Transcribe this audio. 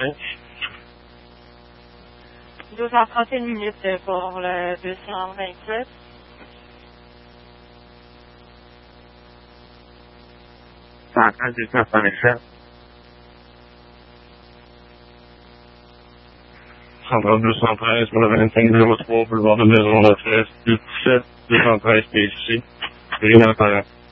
12h31 minutes pour le 228. Ça attend 227. 132 213 pour le 2503, boulevard de Maison-la-Tresse, 17 213 PSC. Rien à